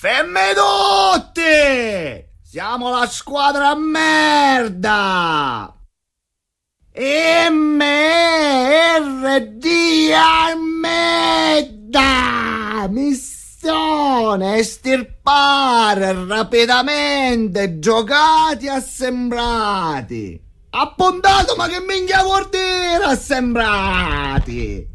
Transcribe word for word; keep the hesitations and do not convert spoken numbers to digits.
Fermi tutti! Siamo la squadra a merda! M R D a merda! Missione estirpare rapidamente giocati assembrati! Appuntato, ma che minchia vuol dire assembrati?